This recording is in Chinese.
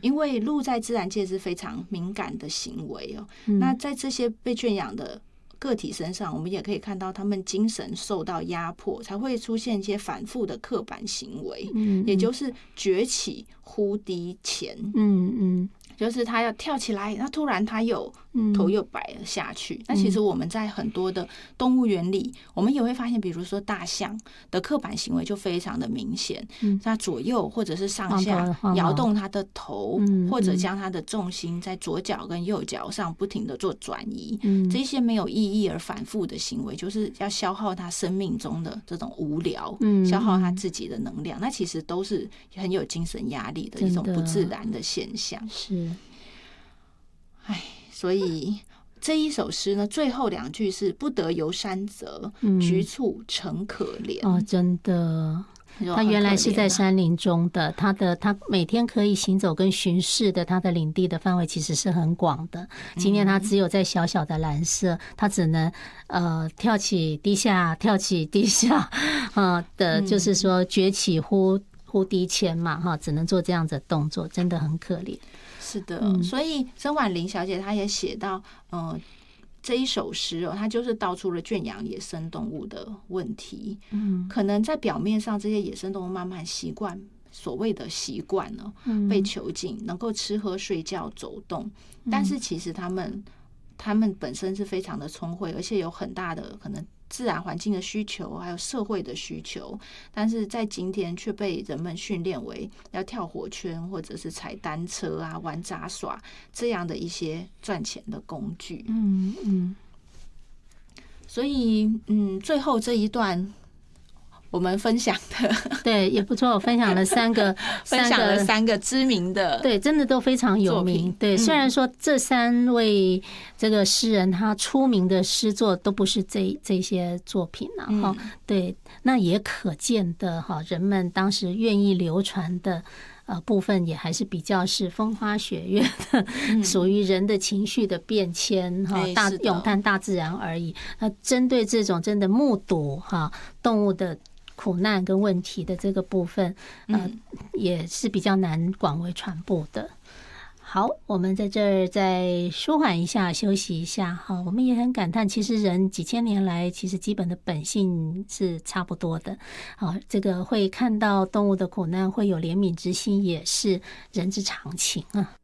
因为鹿在自然界是非常敏感的行为哦。那在这些被圈养的个体身上，我们也可以看到他们精神受到压迫，才会出现一些反复的刻板行为，也就是崛起忽低前，就是他要跳起来，那突然他头又摆了下去。那其实我们在很多的动物园里，我们也会发现，比如说大象的刻板行为就非常的明显，它左右或者是上下摇动它的头，或者将它的重心在左脚跟右脚上不停的做转移，这些没有意义而反复的行为，就是要消耗它生命中的这种无聊，消耗它自己的能量，那其实都是很有精神压力的一种不自然的现象。是，所以这一首诗呢，最后2句是不得游山泽，局促诚可怜。 真的，他原来是在山林中的，他每天可以行走跟巡视的，他的领地的范围其实是很广的。今天他只有在小小的蓝色，他只能跳起低下，跳起低下的，就是说崛起忽低前嘛，只能做这样子的动作，真的很可怜。 是的，所以曾婉玲小姐她也写到，这一首诗她就是道出了圈养野生动物的问题。可能在表面上，这些野生动物慢慢习惯所谓的习惯了，被囚禁，能够吃喝睡觉走动，但是其实他们本身是非常的聪慧，而且有很大的可能自然环境的需求，还有社会的需求，但是在今天却被人们训练为要跳火圈，或者是踩单车啊、玩杂耍这样的一些赚钱的工具。所以最后这一段我们分享的对也不错，我分享了三个知名的， 对，真的都非常有名。对，虽然说这3位这个诗人他出名的诗作都不是这些作品啊，对，那也可见的人们当时愿意流传的部分也还是比较是风花雪月的，属于人的情绪的变迁咏叹大自然而已。那针对这种真的目睹动物的苦难跟问题的这个部分，也是比较难广为传播的。好，我们在这儿再舒缓一下，休息一下。好，我们也很感叹，其实人几千年来，其实基本的本性是差不多的。好，这个会看到动物的苦难，会有怜悯之心，也是人之常情啊。